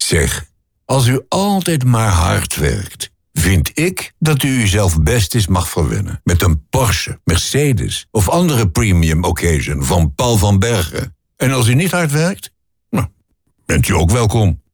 Zeg, als u altijd maar hard werkt, vind ik dat u uzelf best eens mag verwennen met een Porsche, Mercedes of andere premium occasion van Paul van Bergen. En als u niet hard werkt, nou, bent u ook welkom.